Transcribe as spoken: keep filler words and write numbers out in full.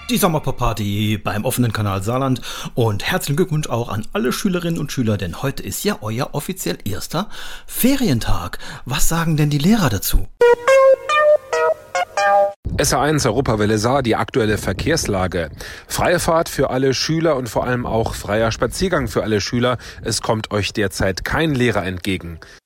Die Sommerpop-Party beim offenen Kanal Saarland und herzlichen Glückwunsch auch an alle Schülerinnen und Schüler, denn heute ist ja euer offiziell erster Ferientag. Was sagen denn die Lehrer dazu? S R eins Europawelle Saar, die aktuelle Verkehrslage. Freie Fahrt für alle Schüler und vor allem auch freier Spaziergang für alle Schüler. Es kommt euch derzeit kein Lehrer entgegen.